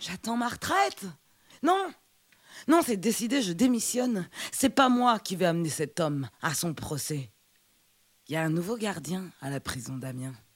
J'attends ma retraite. Non, non, c'est décidé, je démissionne. C'est pas moi qui vais amener cet homme à son procès. Il y a un nouveau gardien à la prison d'Amiens.